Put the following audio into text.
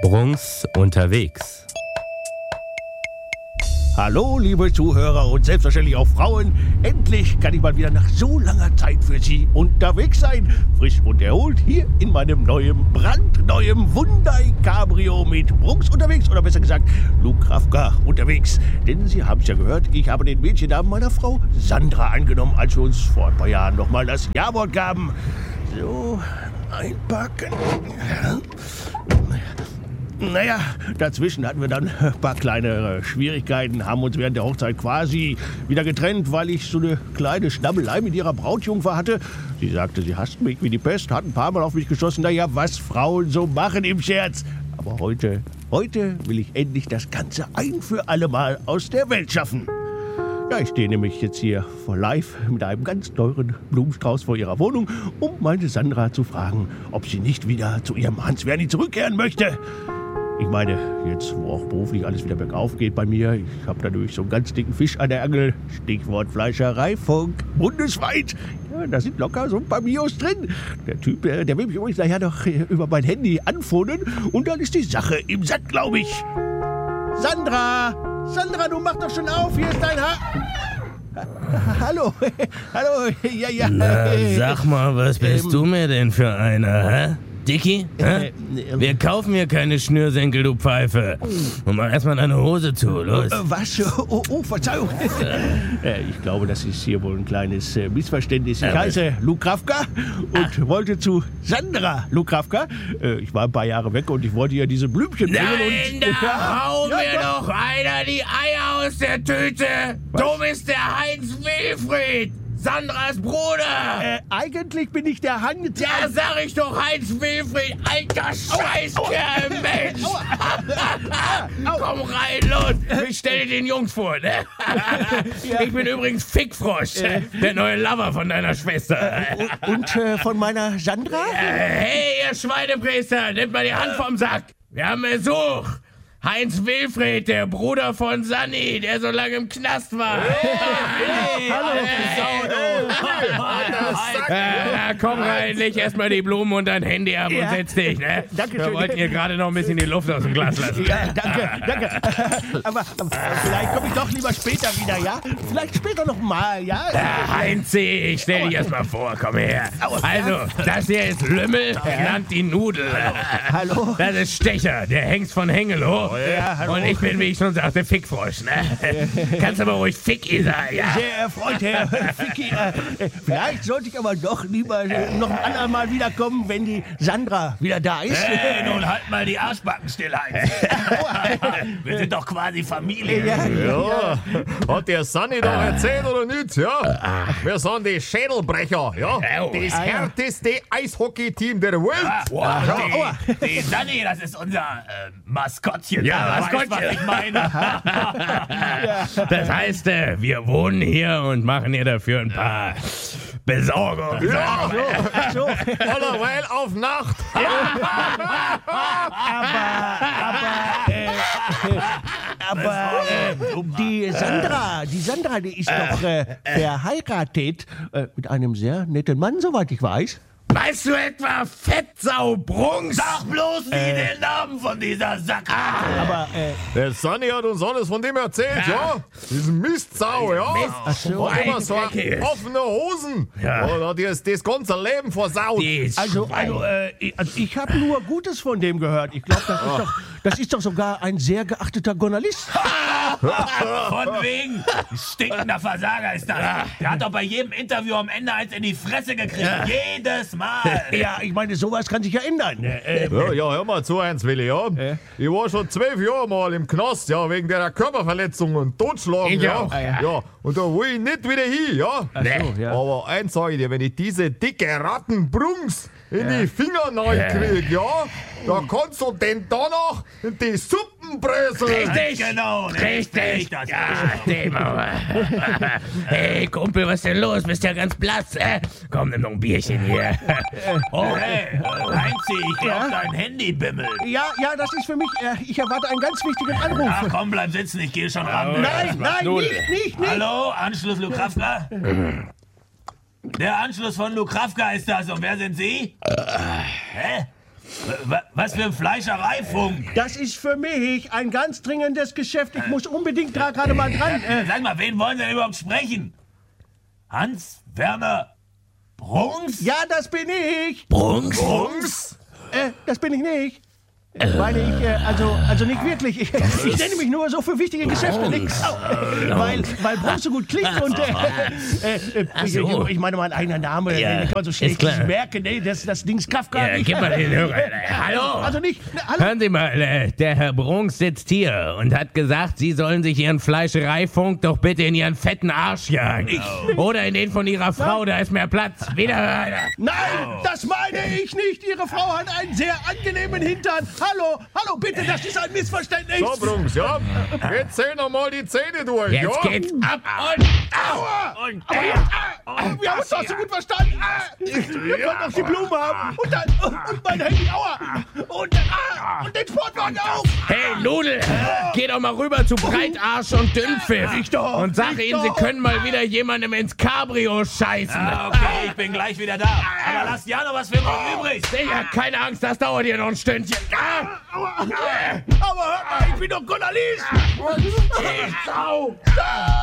Brunks unterwegs. Hallo, liebe Zuhörer und selbstverständlich auch Frauen. Endlich kann ich mal wieder nach so langer Zeit für Sie unterwegs sein. Frisch und erholt hier in meinem brandneuen Hyundai Cabrio mit Brunks unterwegs. Oder besser gesagt, Luke Kafka unterwegs. Denn Sie haben es ja gehört, ich habe den Mädchennamen meiner Frau Sandra angenommen, als wir uns vor ein paar Jahren nochmal das Ja-Wort gaben. So, einpacken. Naja, dazwischen hatten wir dann ein paar kleine Schwierigkeiten, haben uns während der Hochzeit quasi wieder getrennt, weil ich so eine kleine Schnabbelei mit ihrer Brautjungfer hatte. Sie sagte, sie hasst mich wie die Pest, hat ein paar Mal auf mich geschossen. Naja, was Frauen so machen im Scherz. Aber heute will ich endlich das Ganze ein für alle Mal aus der Welt schaffen. Ja, ich stehe nämlich jetzt hier vor live mit einem ganz teuren Blumenstrauß vor ihrer Wohnung, um meine Sandra zu fragen, ob sie nicht wieder zu ihrem Hans-Werni zurückkehren möchte. Ich meine, jetzt, wo auch beruflich alles wieder bergauf geht bei mir, ich habe dadurch so einen ganz dicken Fisch an der Angel, Stichwort Fleischereifunk, bundesweit. Ja, da sind locker so ein paar Mios drin. Der Typ, der will mich übrigens nachher noch über mein Handy anphonen und dann ist die Sache im Sack, glaube ich. Sandra, du mach doch schon auf, hier ist dein Hallo, ja. Na, sag mal, was bist du mir denn für einer, hä? Dicky? Wir kaufen hier keine Schnürsenkel, du Pfeife. Und mach erstmal deine Hose zu, los. Was? Oh, Verzeihung. Ich glaube, das ist hier wohl ein kleines Missverständnis. Ich heiße Luke Kafka und wollte zu Sandra Luke Kafka. Ich war ein paar Jahre weg und ich wollte ihr diese Blümchen bringen. Nein, da hau mir doch einer die Eier aus der Tüte. Was? Du bist der Heinz Wilfried, Sandras Bruder. Eigentlich bin ich der Hans. Ja, sag ich doch, Heinz Wilfried, alter Scheißkerl, Mensch. Komm rein, los. Ich stelle den Jungs vor, ne? Ich bin übrigens Fickfrosch, der neue Lover von deiner Schwester. Und von meiner Sandra? Hey, ihr Schweinepriester, nehmt mal die Hand vom Sack. Wir haben Besuch. Heinz Wilfried, der Bruder von Sanni, der so lange im Knast war. Komm rein, leg erstmal die Blumen und dein Handy ab und setz dich, ne? Dankeschön. Wir wollten hier gerade noch ein bisschen die Luft aus dem Glas lassen. Ja, danke. Aber vielleicht komme ich doch lieber später wieder, ja? Vielleicht später noch mal, ja? Heinzi, ich stell dich erstmal vor, komm her. Also, das hier ist Lümmel, genannt die Nudel. Hallo? Das ist Stecher, der Hengst von Hengelo. Ja, hallo. Und ich bin, wie ich schon sagte, Fickfrosch, ne? Kannst aber ruhig Ficki sagen, ja? Sehr erfreut, Herr Ficki. Vielleicht sollte ich aber doch lieber noch ein andermal wiederkommen, wenn die Sandra wieder da ist. Nun halt mal die Arschbacken still, Heinz. Wir sind doch quasi Familie. Ja, hat der Sanni doch erzählt oder nicht? Ja, wir sind die Schädelbrecher, ja, das härteste Eishockey-Team der Welt. Die Sanni, das ist unser Maskottchen. Ja, Maskottchen. Was ich meine. Das heißt, wir wohnen hier und machen hier dafür ein paar Besorgungen. Ja, so. Allerweil auf Nacht. Aber die Sandra, die ist doch verheiratet mit einem sehr netten Mann, soweit ich weiß. Weißt du etwa Fettsau Brunks? Sag bloß nie den Namen von dieser Sack. Aber, Der Sanni hat uns alles von dem erzählt, ja? Diesen Mistsau, ja? Ach so. Und immer so offene Hosen. Ja. Oder die ist das ganze Leben versaut. Also, ich habe nur Gutes von dem gehört. Ich glaube, das ist doch sogar ein sehr geachteter Journalist. Von wegen. Stinkender Versager ist das. Der hat doch bei jedem Interview am Ende eins in die Fresse gekriegt. Jedes Mal. Ja, ich meine, sowas kann sich ja ändern. Ja, hör mal zu, Heinz Willi, ja? Ich war schon 12 Jahre mal im Knast, ja, wegen der Körperverletzung und Totschlagen, Ich ja. auch. Ja, und da will ich nicht wieder hin, ja? so, ja. Aber eins sag ich dir, wenn ich diese dicke Rattenbrungs in die Finger krieg, ja, da kannst du denn da noch die Suppen bröseln. Richtig, genau. Richtig. Ja, dem aber. Hey, Kumpel, was ist denn los? Bist ja ganz blass. Komm, nimm noch ein Bierchen hier. Oh, hey, Heinzi, ich glaub, dein Handy bimmelt. Ja, das ist für mich, ich erwarte einen ganz wichtigen Anruf. Ach komm, bleib sitzen, ich gehe schon ran. Nein, nicht. Hallo, Anschluss Lukravka? Der Anschluss von Lukravka ist das. Und wer sind Sie? Hä? Was für ein Fleischereifunk? Das ist für mich ein ganz dringendes Geschäft. Ich muss unbedingt da gerade mal dran. Sag mal, wen wollen Sie denn überhaupt sprechen? Hans-Werner Brunks? Ja, das bin ich. Brunks? Das bin ich nicht. Meine ich, also nicht wirklich. Ich nenne mich nur so für wichtige Geschäfte. Weil Brunks so gut klingt und ich meine, mein eigener Name, den kann man so schnell nicht merken. Nee, das Ding ist Kafka. Gib mal den Hörer. Hallo? Also nicht. Hallo? Hören Sie mal, der Herr Brunks sitzt hier und hat gesagt, Sie sollen sich Ihren Fleischereifunk doch bitte in Ihren fetten Arsch jagen. Oder in den von Ihrer Frau, da ist mehr Platz. Wieder. Nein, das meine ich nicht. Ihre Frau hat einen sehr angenehmen Hintern. Hallo, bitte, das ist ein Missverständnis. So, Brunks, ja? Jetzt zähl noch mal die Zähne durch, Jetzt ja? geht's ab und Aua! Wir haben uns doch so gut verstanden. Wir wollten noch die Blumen haben. Und mein Handy, aua! Und den Sportwagen auch! Hey, Nudel, geh doch mal rüber zu Breitarsch und Dünnpfiff. Und sag ihnen, sie können mal wieder jemandem ins Cabrio scheißen. Okay, ich bin gleich wieder da. Aber lasst ja noch was für mich übrig. Sicher, keine Angst, das dauert hier noch ein Stündchen. Aber hör mal, ich bin doch Journalist! Sau!